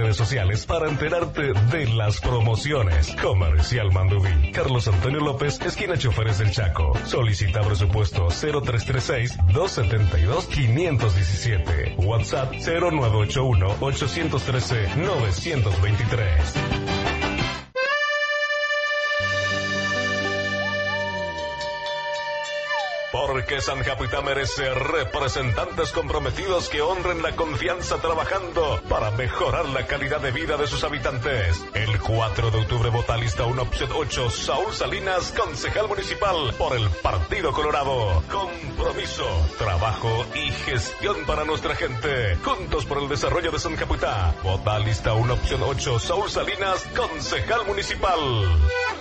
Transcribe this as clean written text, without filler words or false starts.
redes sociales para enterarte de las promociones. Comercial Mandubí, Carlos Antonio López, esquina Choferes del Chaco. Solicita presupuesto 0336-272-517. WhatsApp 0981-813-923. Porque San Japitá merece representantes comprometidos que honren la confianza trabajando para mejorar la calidad de vida de sus habitantes. El 4 de octubre vota lista 1 opción 8, Saúl Salinas, concejal municipal por el Partido Colorado. Compromiso, trabajo y gestión para nuestra gente. Juntos por el desarrollo de San Japitá. Vota lista 1 opción 8, Saúl Salinas, concejal municipal.